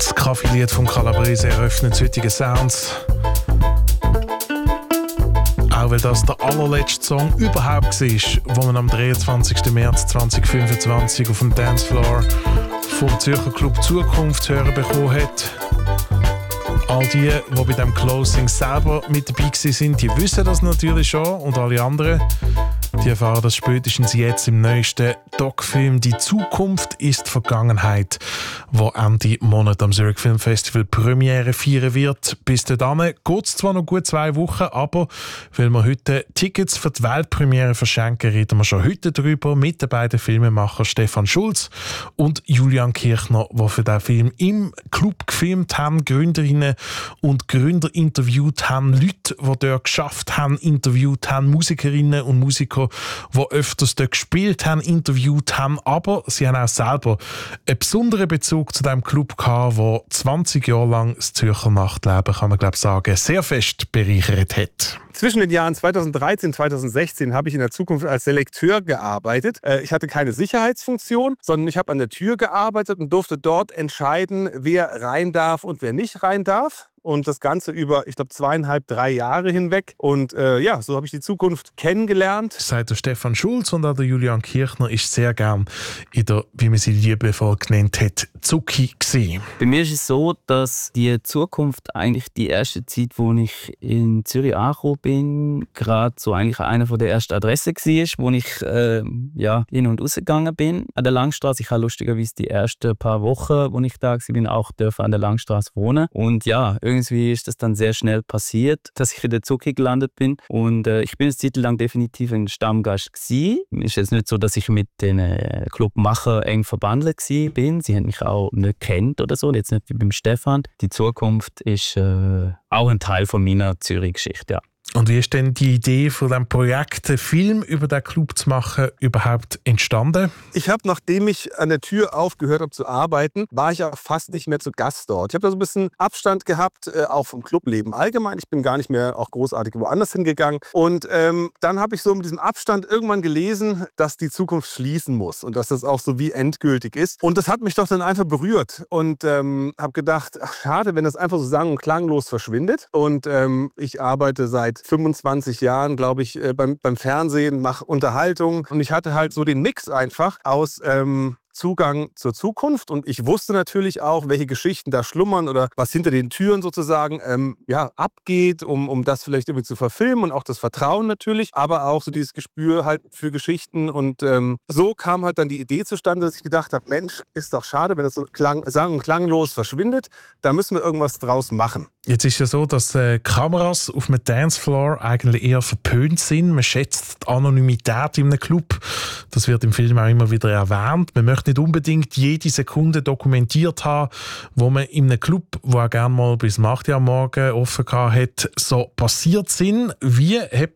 Das Kaffeelied von Calabrese eröffnet das heutige Sounds. Auch weil das der allerletzte Song überhaupt war, den man am 23. März 2025 auf dem Dancefloor vom Zürcher Club Zukunft zu hören bekommen hat. All die bei diesem Closing selber mit dabei sind, die wissen das natürlich schon, und alle anderen, die erfahren das spätestens jetzt im neuesten Doc-Film «Die Zukunft ist Vergangenheit», wo Ende Monat am Zurich Film Festival Premiere feiern wird. Bis dahin geht es zwar noch gut 2 Wochen, aber weil wir heute Tickets für die Weltpremiere verschenken, reden wir schon heute darüber mit den beiden Filmemachern Stefan Schulz und Julian Kirchner, die für diesen Film im Club gefilmt haben, Gründerinnen und Gründer interviewt haben, Leute, die dort geschafft haben, interviewt haben, Musikerinnen und Musiker, die öfters dort gespielt haben, interviewt haben, aber sie haben auch selber einen besonderen Bezug zu diesem Club gehabt, der 20 Jahre lang das Zürcher Nachtleben, kann man glaube ich sagen, sehr fest bereichert hat. Zwischen den Jahren 2013 und 2016 habe ich in der Zukunft als Selekteur gearbeitet. Ich hatte keine Sicherheitsfunktion, sondern ich habe an der Tür gearbeitet und durfte dort entscheiden, wer rein darf und wer nicht rein darf. Und das Ganze über, ich glaube, 2,5, 3 Jahre hinweg. Und ja, so habe ich die Zukunft kennengelernt. Seit der Stefan Schulz und auch der Julian Kirchner ist sehr gern in der, wie man sie liebevoll genannt hat, Zucki gewesen. Bei mir ist es so, dass die Zukunft eigentlich die erste Zeit, wo ich in Zürich angekommen bin, gerade so eigentlich einer der ersten Adressen war, wo ich in- und rausgegangen bin. An der Langstrasse. Ich habe lustigerweise die ersten paar Wochen, wo ich da war, auch an der Langstrasse wohnen. Und ja, irgendwie ist das dann sehr schnell passiert, dass ich in der Zucki gelandet bin. Und ich bin eine Zeit lang definitiv ein Stammgast gewesen. Es ist jetzt nicht so, dass ich mit den Clubmachern eng verbandelt bin. Sie haben mich auch nicht kennt oder so, jetzt nicht wie beim Stefan. Die Zukunft ist auch ein Teil von meiner Zürich-Geschichte, ja. Und wie ist denn die Idee von diesem Projekt, einen Film über diesen Club zu machen, überhaupt entstanden? Ich habe, nachdem ich an der Tür aufgehört habe zu arbeiten, war ich auch fast nicht mehr zu Gast dort. Ich habe da so ein bisschen Abstand gehabt, auch vom Clubleben allgemein. Ich bin gar nicht mehr auch großartig woanders hingegangen. Und dann habe ich so mit diesem Abstand irgendwann gelesen, dass die Zukunft schließen muss und dass das auch so wie endgültig ist. Und das hat mich doch dann einfach berührt und habe gedacht, ach, schade, wenn das einfach so sang- und klanglos verschwindet. Und ich arbeite seit 25 Jahren, glaube ich, beim Fernsehen, mache Unterhaltung. Und ich hatte halt so den Mix einfach aus Zugang zur Zukunft. Und ich wusste natürlich auch, welche Geschichten da schlummern oder was hinter den Türen sozusagen abgeht, um das vielleicht irgendwie zu verfilmen und auch das Vertrauen natürlich, aber auch so dieses Gespür halt für Geschichten. Und so kam halt dann die Idee zustande, dass ich gedacht habe, Mensch, ist doch schade, wenn das so sang- und klanglos verschwindet. Da müssen wir irgendwas draus machen. Jetzt ist ja so, dass Kameras auf einem Dancefloor eigentlich eher verpönt sind. Man schätzt die Anonymität in einem Club. Das wird im Film auch immer wieder erwähnt. Man möchte nicht unbedingt jede Sekunde dokumentiert haben, wo man in einem Club, wo auch gerne mal bis 8 Uhr am Morgen offen hat, so passiert sind. Wie habt